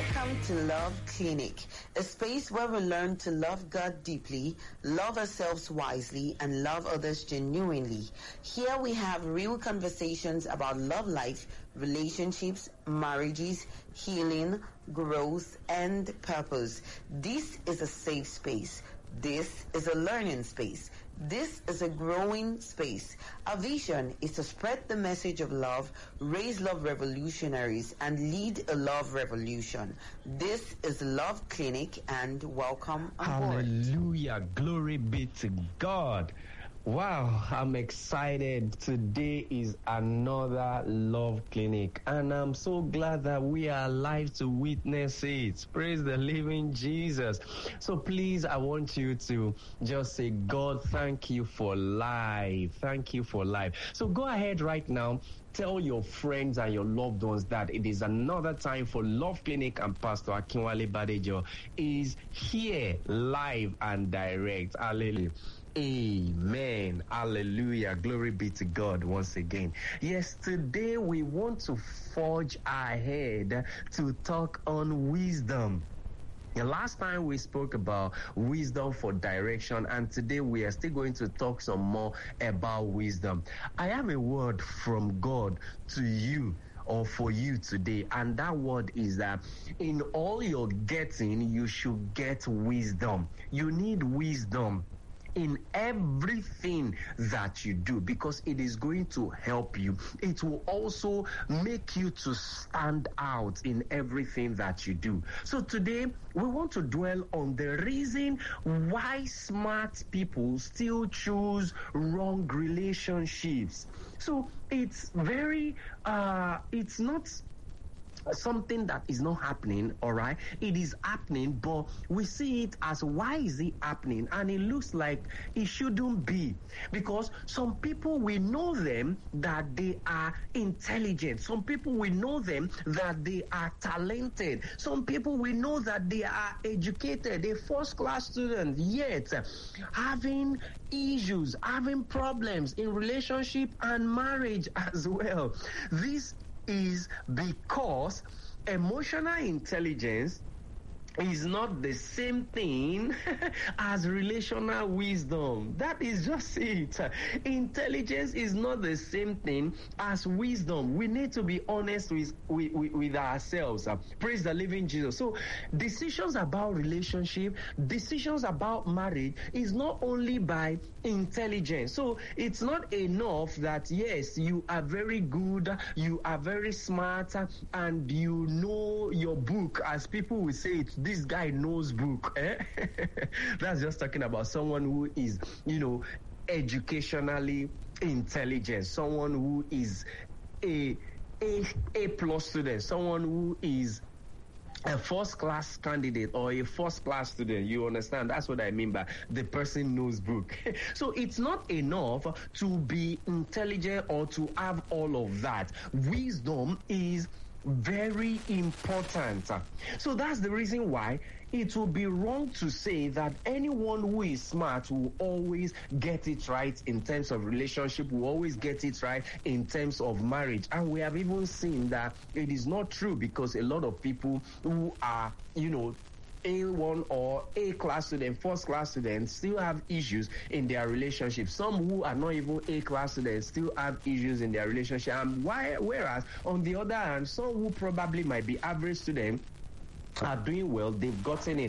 Welcome to Love Clinic, a space where we learn to love God deeply, love ourselves wisely, and love others genuinely. Here we have real conversations about love life, relationships, marriages, healing, growth, and purpose. This is a safe space. This is a learning space. This is a growing space. Our vision is to spread the message of love, raise love revolutionaries, and lead a love revolution. This is Love Clinic, and welcome on board. Hallelujah. Glory be to God. Wow, I'm excited. Today is another Love Clinic, and I'm so glad that we are alive to witness it. Praise the living Jesus. So please, I want you to just say, God, thank you for life. Thank you for life. So go ahead right now. Tell your friends and your loved ones that it is another time for Love Clinic, and Pastor Akinwale Badejo is here live and direct. Hallelujah. Amen. Hallelujah. Glory be to God once again. Yes, today we want to forge ahead to talk on wisdom. The last time we spoke about wisdom for direction, and today we are still going to talk some more about wisdom. I have a word from God to you, or for you today, and that word is that in all your getting, you should get wisdom. You need wisdom in everything that you do, because it is going to help you. It will also make you to stand out in everything that you do. So today we want to dwell on the reason why smart people still choose wrong relationships. So it's very it's not something that is not happening, all right? It is happening, but we see it as, why is it happening? And it looks like it shouldn't be, because some people, we know them that they are intelligent. Some people, we know them that they are talented. Some people, we know that they are educated, they're first-class students, yet having issues, having problems in relationship and marriage as well. This is because emotional intelligence is not the same thing as relational wisdom. That is just it. Intelligence is not the same thing as wisdom. We need to be honest with ourselves. Praise the living Jesus. So decisions about relationship, decisions about marriage is not only by intelligence. So it's not enough that, yes, you are very good, you are very smart, and you know your book, as people will say it. This guy knows book. That's just talking about someone who is, educationally intelligent, someone who is a plus student, someone who is a first-class candidate or a first-class student. You understand? That's what I mean by the person knows book. So it's not enough to be intelligent or to have all of that. Wisdom is very important. So that's the reason why it will be wrong to say that anyone who is smart will always get it right in terms of relationship, will always get it right in terms of marriage. And we have even seen that it is not true, because a lot of people who are, A1 or A-class student, first-class students still have issues in their relationship. Some who are not even A-class students still have issues in their relationship. And whereas, on the other hand, some who probably might be average students are doing well, they've gotten it